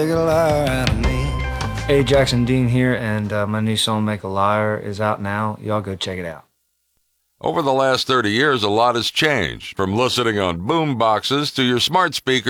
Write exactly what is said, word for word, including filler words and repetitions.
Hey, Jackson Dean here, and uh, my new song "Make a Liar" is out now. Y'all go check it out. Over the last thirty years, a lot has changed, from listening on boom boxes to your smart speakers